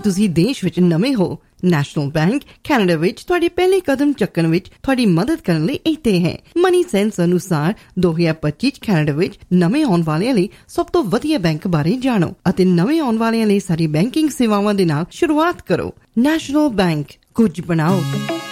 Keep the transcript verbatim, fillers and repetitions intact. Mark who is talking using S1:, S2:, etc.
S1: ਤੁਸੀਂ ਦੇਸ਼ ਵਿੱਚ ਨਵੇਂ ਹੋ, ਨੈਸ਼ਨਲ ਬੈਂਕ ਕੈਨੇਡਾ ਵਿੱਚ ਤੁਹਾਡੇ ਪਹਿਲੇ ਕਦਮ ਚੱਕਣ ਵਿੱਚ ਤੁਹਾਡੀ ਮਦਦ ਕਰਨ ਲਈ ਇੱਥੇ ਹੈ। ਮਨੀ ਸੈਂਸ ਅਨੁਸਾਰ ਦੋ ਹਜ਼ਾਰ ਪੱਚੀ ਚ ਕੈਨੇਡਾ ਵਿੱਚ ਨਵੇਂ ਆਉਣ ਵਾਲਿਆਂ ਲਈ ਸਭ ਤੋਂ ਵਧੀਆ ਬੈਂਕ ਬਾਰੇ ਜਾਣੋ ਅਤੇ ਨਵੇਂ ਆਉਣ ਵਾਲਿਆਂ ਲਈ ਸਾਡੀ ਬੈਂਕਿੰਗ ਸੇਵਾਵਾਂ ਦੇ ਨਾਲ ਸ਼ੁਰੂਆਤ ਕਰੋ। ਨੈਸ਼ਨਲ ਬੈਂਕ, ਕੁਝ ਬਣਾਓ।